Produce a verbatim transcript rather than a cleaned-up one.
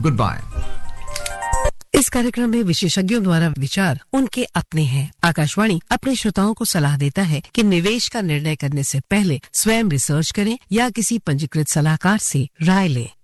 Good bye. इस कार्यक्रम में विशेषज्ञों द्वारा विचार उनके अपने हैं। आकाशवाणी अपने श्रोताओं को सलाह देता है कि निवेश का निर्णय करने से पहले स्वयं रिसर्च करें या किसी पंजीकृत सलाहकार से राय लें।